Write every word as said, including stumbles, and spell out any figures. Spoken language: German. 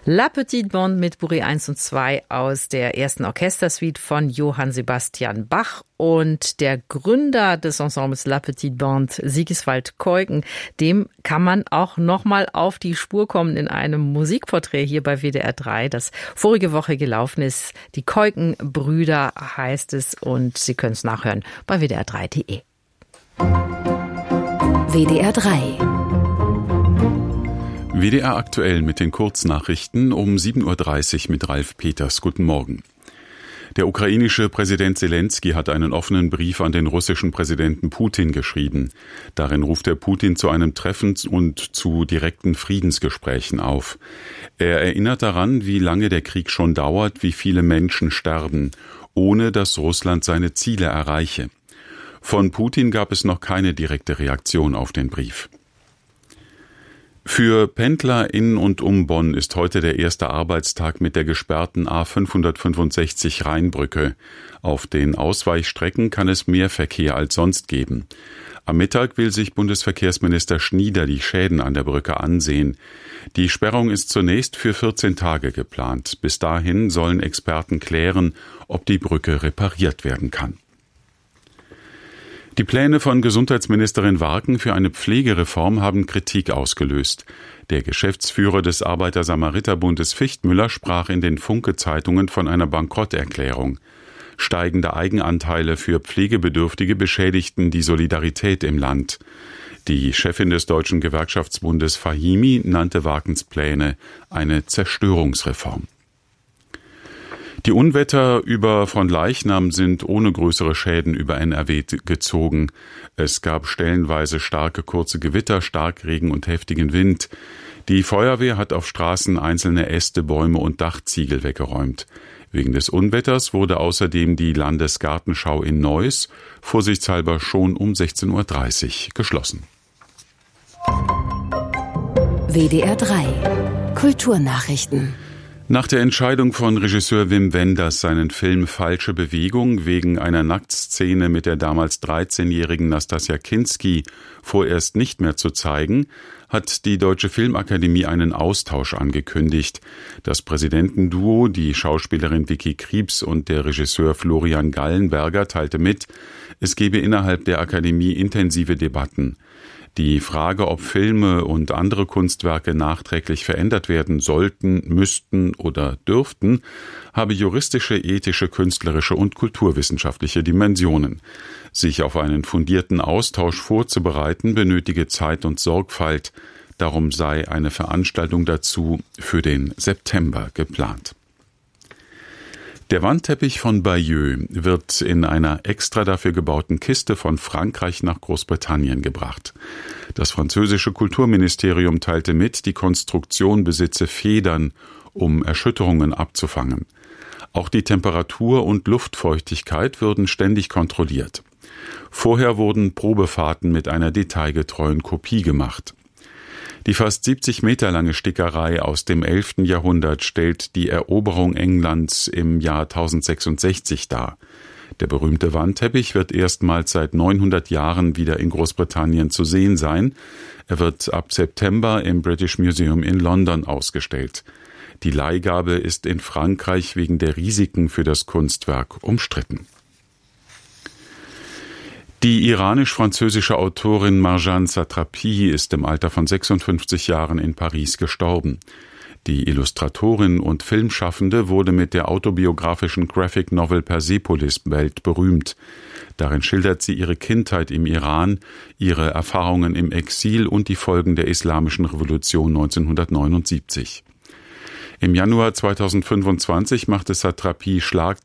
La Petite Bande mit Bourrée eins und zwei aus der ersten Orchestersuite von Johann Sebastian Bach. Und der Gründer des Ensembles La Petite Bande, Sigiswald Keuken, dem kann man auch nochmal auf die Spur kommen in einem Musikporträt hier bei W D R drei, das vorige Woche gelaufen ist. Die Keuken-Brüder heißt es und Sie können es nachhören bei w d r drei punkt de. W D R drei. W D R aktuell mit den Kurznachrichten um sieben Uhr dreißig mit Ralf Peters. Guten Morgen. Der ukrainische Präsident Selenskyj hat einen offenen Brief an den russischen Präsidenten Putin geschrieben. Darin ruft er Putin zu einem Treffen und zu direkten Friedensgesprächen auf. Er erinnert daran, wie lange der Krieg schon dauert, wie viele Menschen sterben, ohne dass Russland seine Ziele erreiche. Von Putin gab es noch keine direkte Reaktion auf den Brief. Für Pendler in und um Bonn ist heute der erste Arbeitstag mit der gesperrten A fünfhundertfünfundsechzig Rheinbrücke. Auf den Ausweichstrecken kann es mehr Verkehr als sonst geben. Am Mittag will sich Bundesverkehrsminister Schnieder die Schäden an der Brücke ansehen. Die Sperrung ist zunächst für vierzehn Tage geplant. Bis dahin sollen Experten klären, ob die Brücke repariert werden kann. Die Pläne von Gesundheitsministerin Warken für eine Pflegereform haben Kritik ausgelöst. Der Geschäftsführer des Arbeiter-Samariter-Bundes Fichtmüller sprach in den Funke-Zeitungen von einer Bankrotterklärung. Steigende Eigenanteile für Pflegebedürftige beschädigten die Solidarität im Land. Die Chefin des Deutschen Gewerkschaftsbundes Fahimi nannte Warkens Pläne eine Zerstörungsreform. Die Unwetter über Fronleichnam sind ohne größere Schäden über N R W gezogen. Es gab stellenweise starke kurze Gewitter, Starkregen und heftigen Wind. Die Feuerwehr hat auf Straßen einzelne Äste, Bäume und Dachziegel weggeräumt. Wegen des Unwetters wurde außerdem die Landesgartenschau in Neuss vorsichtshalber schon um sechzehn Uhr dreißig geschlossen. W D R drei Kulturnachrichten. Nach der Entscheidung von Regisseur Wim Wenders, seinen Film Falsche Bewegung wegen einer Nacktszene mit der damals dreizehnjährigen Nastassja Kinski vorerst nicht mehr zu zeigen, hat die Deutsche Filmakademie einen Austausch angekündigt. Das Präsidentenduo, die Schauspielerin Vicky Krieps und der Regisseur Florian Gallenberger, teilte mit, es gebe innerhalb der Akademie intensive Debatten. Die Frage, ob Filme und andere Kunstwerke nachträglich verändert werden sollten, müssten oder dürften, habe juristische, ethische, künstlerische und kulturwissenschaftliche Dimensionen. Sich auf einen fundierten Austausch vorzubereiten, benötige Zeit und Sorgfalt. Darum sei eine Veranstaltung dazu für den September geplant. Der Wandteppich von Bayeux wird in einer extra dafür gebauten Kiste von Frankreich nach Großbritannien gebracht. Das französische Kulturministerium teilte mit, die Konstruktion besitze Federn, um Erschütterungen abzufangen. Auch die Temperatur und Luftfeuchtigkeit würden ständig kontrolliert. Vorher wurden Probefahrten mit einer detailgetreuen Kopie gemacht. Die fast siebzig Meter lange Stickerei aus dem elften Jahrhundert stellt die Eroberung Englands im Jahr tausendsechsundsechzig dar. Der berühmte Wandteppich wird erstmals seit neunhundert Jahren wieder in Großbritannien zu sehen sein. Er wird ab September im British Museum in London ausgestellt. Die Leihgabe ist in Frankreich wegen der Risiken für das Kunstwerk umstritten. Die iranisch-französische Autorin Marjane Satrapi ist im Alter von sechsundfünfzig Jahren in Paris gestorben. Die Illustratorin und Filmschaffende wurde mit der autobiografischen Graphic Novel Persepolis weltberühmt. Darin schildert sie ihre Kindheit im Iran, ihre Erfahrungen im Exil und die Folgen der Islamischen Revolution neunzehnhundertneunundsiebzig. Im Januar zweitausendfünfundzwanzig machte Satrapi Schlag,